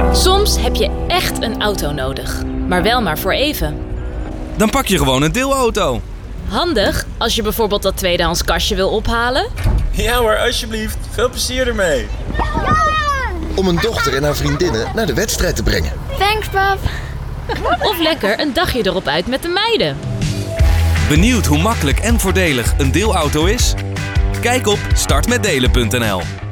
Soms heb je echt een auto nodig, maar wel maar voor even. Dan pak je gewoon een deelauto. Handig als je bijvoorbeeld dat tweedehands kastje wil ophalen. Ja hoor, alsjeblieft. Veel plezier ermee. Om een dochter en haar vriendinnen naar de wedstrijd te brengen. Thanks, pap. Of lekker een dagje erop uit met de meiden. Benieuwd hoe makkelijk en voordelig een deelauto is? Kijk op startmetdelen.nl.